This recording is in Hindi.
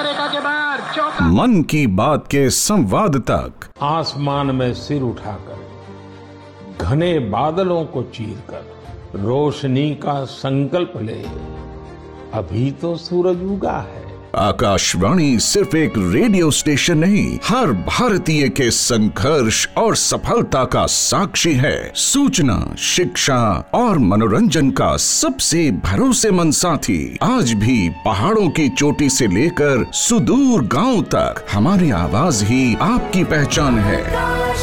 देखा के बाहर चौका। मन की बात के संवाद तक आसमान में सिर उठाकर घने बादलों को चीरकर रोशनी का संकल्प ले, अभी तो सूरज उगा है। आकाशवाणी सिर्फ एक रेडियो स्टेशन नहीं, हर भारतीय के संघर्ष और सफलता का साक्षी है। सूचना, शिक्षा और मनोरंजन का सबसे भरोसेमंद साथी। आज भी पहाड़ों की चोटी से लेकर सुदूर गांव तक हमारी आवाज ही आपकी पहचान है।